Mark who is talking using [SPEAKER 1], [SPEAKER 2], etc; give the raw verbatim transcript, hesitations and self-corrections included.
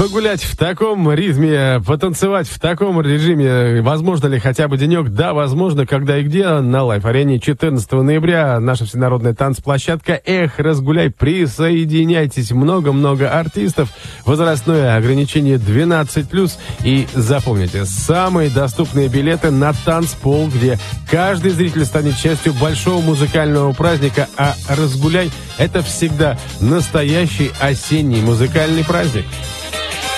[SPEAKER 1] Погулять в таком ритме, потанцевать в таком режиме, возможно ли хотя бы денек? Да, возможно, когда и где. На лайф-арене четырнадцатого ноября наша всенародная танцплощадка «Эх, разгуляй», присоединяйтесь, много-много артистов, возрастное ограничение двенадцать плюс. И запомните, самые доступные билеты на танцпол, где каждый зритель станет частью большого музыкального праздника, а «Разгуляй» — это всегда настоящий осенний музыкальный праздник.